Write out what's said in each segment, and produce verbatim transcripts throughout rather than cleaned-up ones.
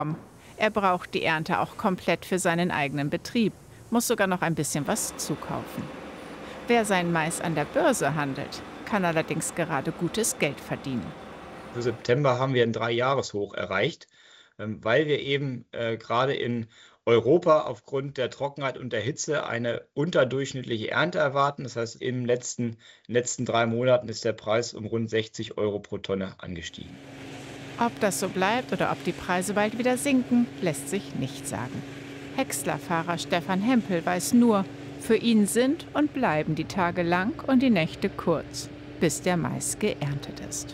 Er braucht die Ernte auch komplett für seinen eigenen Betrieb, muss sogar noch ein bisschen was zukaufen. Wer sein Mais an der Börse handelt, kann allerdings gerade gutes Geld verdienen. Für September haben wir ein Dreijahreshoch erreicht, ähm, weil wir eben äh, gerade in Europa aufgrund der Trockenheit und der Hitze eine unterdurchschnittliche Ernte erwarten. Das heißt, in den letzten, letzten drei Monaten ist der Preis um rund sechzig Euro pro Tonne angestiegen. Ob das so bleibt oder ob die Preise bald wieder sinken, lässt sich nicht sagen. Häcksler-Fahrer Stefan Hempel weiß nur, für ihn sind und bleiben die Tage lang und die Nächte kurz, bis der Mais geerntet ist.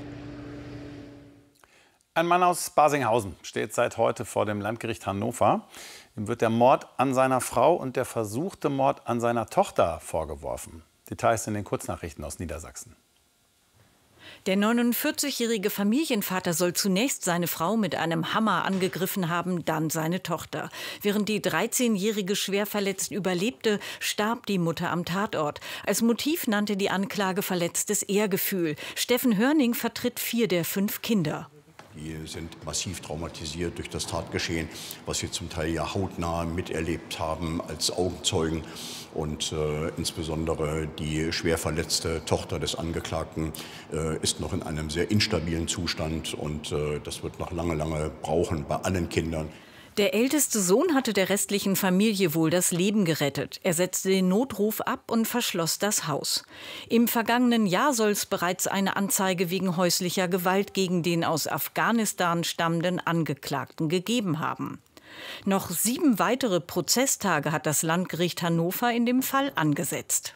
Ein Mann aus Barsinghausen steht seit heute vor dem Landgericht Hannover. Ihm wird der Mord an seiner Frau und der versuchte Mord an seiner Tochter vorgeworfen. Details in den Kurznachrichten aus Niedersachsen. Der neunundvierzigjährige Familienvater soll zunächst seine Frau mit einem Hammer angegriffen haben, dann seine Tochter. Während die dreizehnjährige schwer verletzt überlebte, starb die Mutter am Tatort. Als Motiv nannte die Anklage verletztes Ehrgefühl. Steffen Hörning vertritt vier der fünf Kinder. Die sind massiv traumatisiert durch das Tatgeschehen, was sie zum Teil ja hautnah miterlebt haben als Augenzeugen. Und äh, insbesondere die schwer verletzte Tochter des Angeklagten äh, ist noch in einem sehr instabilen Zustand. Und äh, das wird noch lange, lange brauchen bei allen Kindern. Der älteste Sohn hatte der restlichen Familie wohl das Leben gerettet. Er setzte den Notruf ab und verschloss das Haus. Im vergangenen Jahr soll es bereits eine Anzeige wegen häuslicher Gewalt gegen den aus Afghanistan stammenden Angeklagten gegeben haben. Noch sieben weitere Prozesstage hat das Landgericht Hannover in dem Fall angesetzt.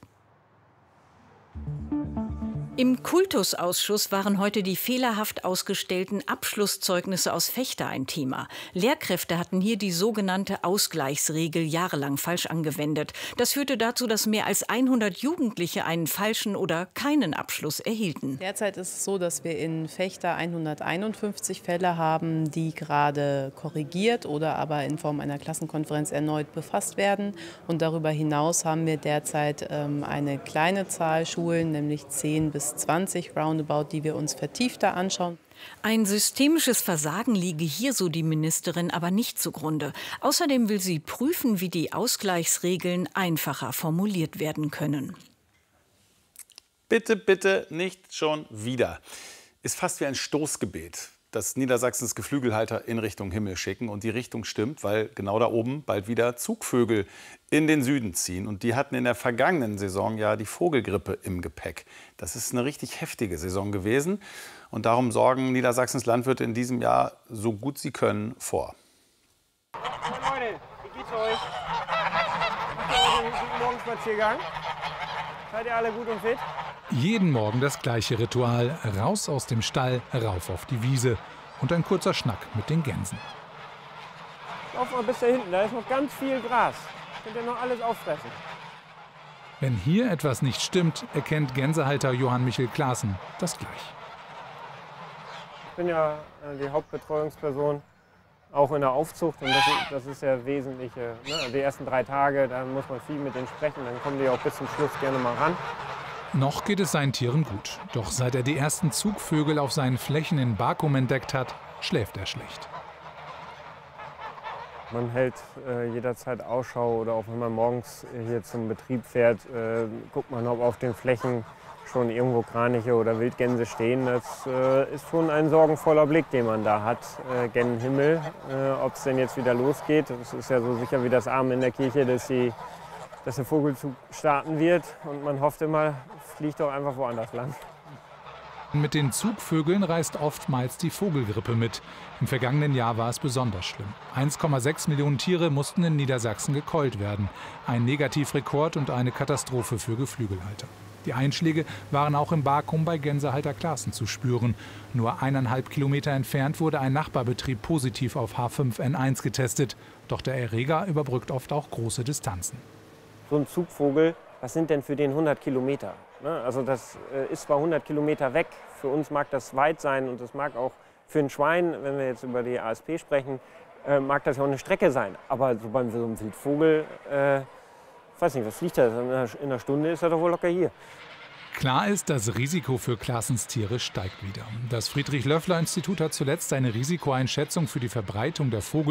Im Kultusausschuss waren heute die fehlerhaft ausgestellten Abschlusszeugnisse aus Vechta ein Thema. Lehrkräfte hatten hier die sogenannte Ausgleichsregel jahrelang falsch angewendet. Das führte dazu, dass mehr als hundert Jugendliche einen falschen oder keinen Abschluss erhielten. Derzeit ist es so, dass wir in Vechta hunderteinundfünfzig Fälle haben, die gerade korrigiert oder aber in Form einer Klassenkonferenz erneut befasst werden. Und darüber hinaus haben wir derzeit ähm, eine kleine Zahl Schulen, nämlich zehn bis zwanzig roundabout, die wir uns vertiefter anschauen. Ein systemisches Versagen liege hier, so die Ministerin, aber nicht zugrunde. Außerdem will sie prüfen, wie die Ausgleichsregeln einfacher formuliert werden können. Bitte, bitte nicht schon wieder. Ist fast wie ein Stoßgebet, das Niedersachsens Geflügelhalter in Richtung Himmel schicken. Und die Richtung stimmt, weil genau da oben bald wieder Zugvögel in den Süden ziehen. Und die hatten in der vergangenen Saison ja die Vogelgrippe im Gepäck. Das ist eine richtig heftige Saison gewesen. Und darum sorgen Niedersachsens Landwirte in diesem Jahr so gut sie können vor. Moin Leute, wie geht's euch? Macht ihr heute einen guten Morgenspaziergang? Seid ihr alle gut und fit? Jeden Morgen das gleiche Ritual. Raus aus dem Stall, rauf auf die Wiese und ein kurzer Schnack mit den Gänsen. Lauf mal bis da hinten, da ist noch ganz viel Gras. Könnt ihr noch alles auffressen. Wenn hier etwas nicht stimmt, erkennt Gänsehalter Johann Michel Klaassen das gleich. Ich bin ja die Hauptbetreuungsperson, auch in der Aufzucht. Und das, das ist ja Wesentliche. Ne? Die ersten drei Tage, da muss man viel mit denen sprechen. Dann kommen die auch bis zum Schluss gerne mal ran. Noch geht es seinen Tieren gut. Doch seit er die ersten Zugvögel auf seinen Flächen in Bakum entdeckt hat, schläft er schlecht. Man hält äh, jederzeit Ausschau oder auch wenn man morgens hier zum Betrieb fährt, äh, guckt man, ob auf den Flächen schon irgendwo Kraniche oder Wildgänse stehen. Das äh, ist schon ein sorgenvoller Blick, den man da hat, äh, gen Himmel, äh, ob es denn jetzt wieder losgeht. Es ist ja so sicher wie das Amen in der Kirche, dass, die, dass der Vogelzug starten wird und man hofft immer, fliegt doch einfach woanders lang. Mit den Zugvögeln reist oftmals die Vogelgrippe mit. Im vergangenen Jahr war es besonders schlimm. eins Komma sechs Millionen Tiere mussten in Niedersachsen gekeult werden. Ein Negativrekord und eine Katastrophe für Geflügelhalter. Die Einschläge waren auch im Bakum bei Gänsehalter Klaassen zu spüren. Nur eineinhalb Kilometer entfernt wurde ein Nachbarbetrieb positiv auf H fünf N eins getestet. Doch der Erreger überbrückt oft auch große Distanzen. So ein Zugvogel, was sind denn für den hundert Kilometer? Also das ist zwar hundert Kilometer weg, für uns mag das weit sein und das mag auch für ein Schwein, wenn wir jetzt über die A S P sprechen, mag das ja auch eine Strecke sein. Aber so beim so einem Wildvogel, äh, weiß nicht, was fliegt da? In einer Stunde ist er doch wohl locker hier. Klar ist, das Risiko für Claessens Tiere steigt wieder. Das Friedrich-Löffler-Institut hat zuletzt eine Risikoeinschätzung für die Verbreitung der Vogel